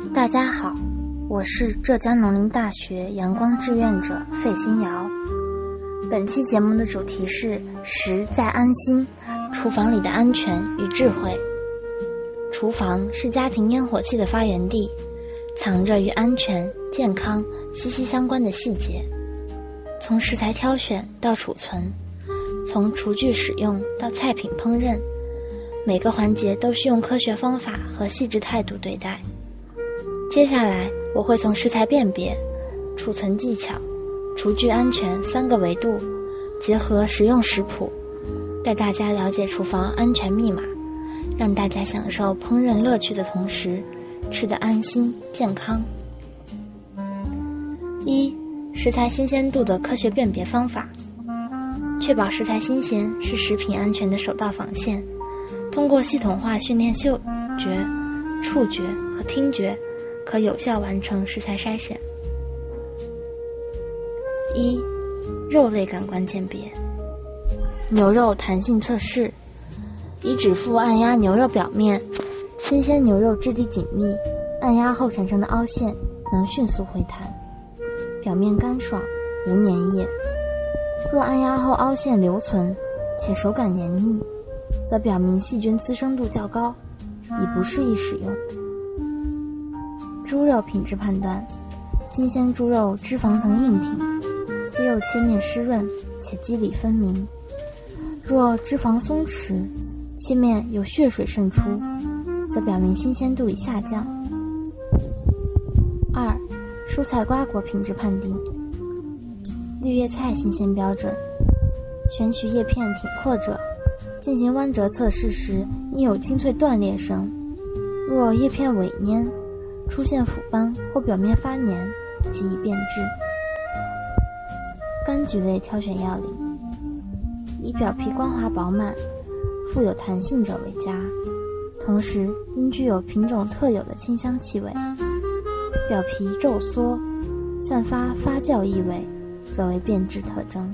大家好，我是浙江农林大学阳光志愿者费新瑶。本期节目的主题是食在安心，厨房里的安全与智慧。厨房是家庭烟火气的发源地，藏着与安全、健康息息相关的细节。从食材挑选到储存，从厨具使用到菜品烹饪，每个环节都是用科学方法和细致态度对待。接下来我会从食材辨别、储存技巧、厨具安全3个维度，结合实用食谱，带大家了解厨房安全密码，让大家享受烹饪乐趣的同时，吃得安心健康。1. 食材新鲜度的科学辨别方法。确保食材新鲜是食品安全的首道防线，通过系统化训练嗅觉、触觉和听觉，可有效完成食材筛选。1. 肉类感官鉴别。牛肉弹性测试。以指腹按压牛肉表面，新鲜牛肉质地紧密，按压后产生的凹陷能迅速回弹，表面干爽无粘液。若按压后凹陷留存且手感黏腻，则表明细菌滋生度较高，已不适宜使用。猪肉品质判断。新鲜猪肉脂肪层硬挺，肌肉切面湿润且肌理分明。若脂肪松弛，切面有血水渗出，则表明新鲜度已下降。2. 蔬菜瓜果品质判定。绿叶菜新鲜标准。选取叶片挺阔者，进行弯折测试时应有清脆断裂声。若叶片萎蔫，出现腐斑或表面发黏，即已变质。柑橘类挑选要领。以表皮光滑饱满、富有弹性者为佳，同时应具有品种特有的清香气味。表皮皱缩、散发发酵异味，则为变质特征。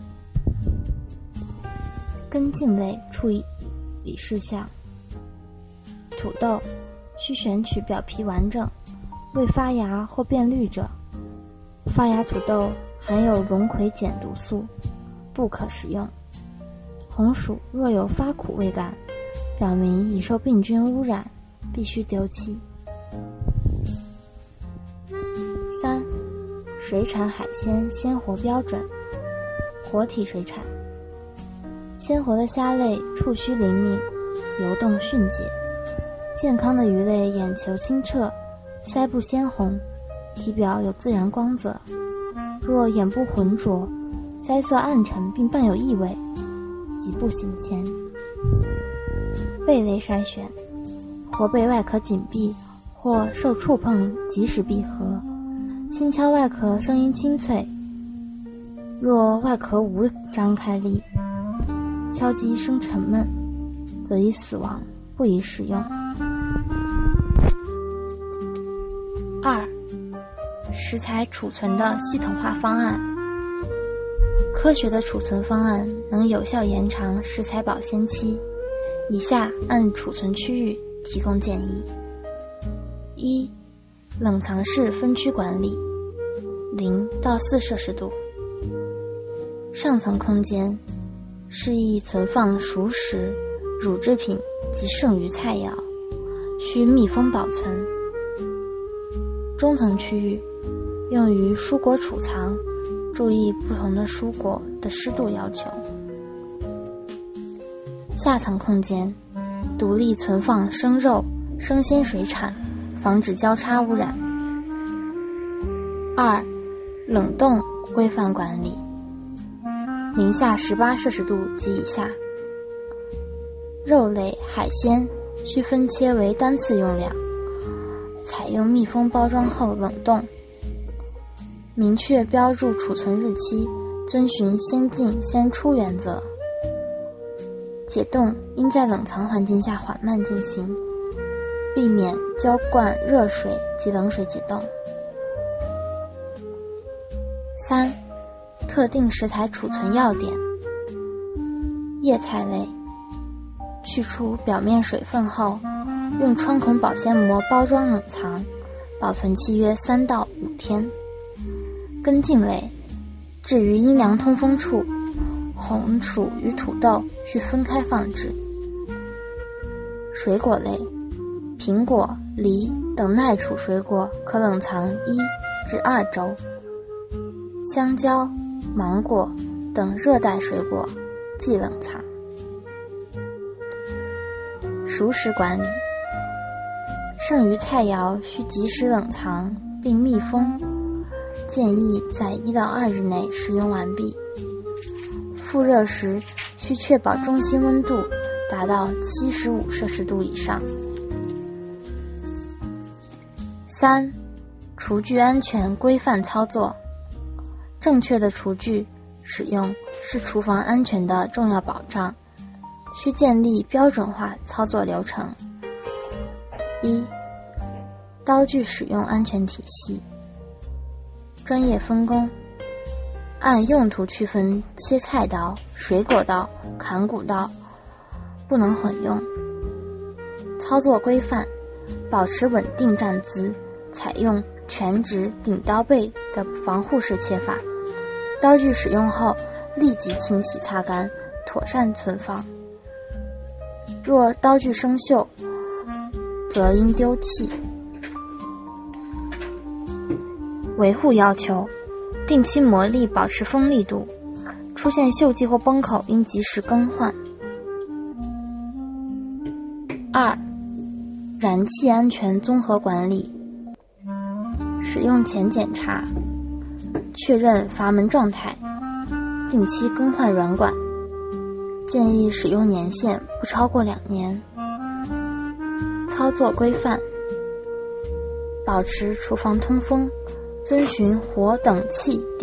根茎类处理事项。土豆需选取表皮完整、未发芽或变绿者。发芽土豆含有龙葵碱毒素，不可食用。红薯若有发苦味感，表明已受病菌污染，必须丢弃。3. 水产海鲜鲜活标准。活体水产。鲜活的虾类触须灵敏，游动迅捷；健康的鱼类眼球清澈，鳃部鲜红，体表有自然光泽。若眼部浑浊，鳃色暗沉并伴有异味，即不新鲜。贝类筛选。活贝外壳紧闭或受触碰即时闭合，轻敲外壳声音清脆。若外壳无张开力，敲击声沉闷，则已死亡，不宜食用。2. 食材储存的系统化方案。科学的储存方案能有效延长食材保鲜期。以下按储存区域提供建议。1. 冷藏室分区管理，0到4摄氏度。上层空间适宜存放熟食、乳制品及剩余菜肴，需密封保存。中层区域用于蔬果储藏，注意不同的蔬果的湿度要求。下层空间独立存放生肉、生鲜水产，防止交叉污染。2. 冷冻规范管理，0下18摄氏度及以下。肉类、海鲜需分切为单次用量，采用密封包装后冷冻。明确标注储存日期，遵循先进先出原则。解冻应在冷藏环境下缓慢进行，避免浇灌热水及冷水解冻。3. 特定食材储存要点。叶菜类，去除表面水分后，用穿孔保鲜膜包装冷藏， 保存期约3到5天。根茎类，置于阴凉通风处，红薯与土豆需分开放置。水果类，苹果、梨等耐储水果可冷藏1至2周，香蕉、芒果等热带水果忌冷藏。熟食管理，剩余菜肴需及时冷藏并密封，建议在1到2日内食用完毕。复热时需确保中心温度达到75摄氏度以上。3. 厨具安全规范操作。正确的厨具使用是厨房安全的重要保障，需建立标准化操作流程。1. 刀具使用安全体系。专业分工，按用途区分切菜刀、水果刀、砍骨刀，不能混用。操作规范，保持稳定站姿，采用全直顶刀背的防护式切法。刀具使用后立即清洗擦干，妥善存放。若刀具生锈，则应丢弃。维护要求，定期磨砺保持锋利度，出现锈迹或崩口应及时更换。2. 燃气安全综合管理。使用前检查，确认阀门状态，定期更换软管，建议使用年限不超过2年。操作规范，保持厨房通风，遵循火等气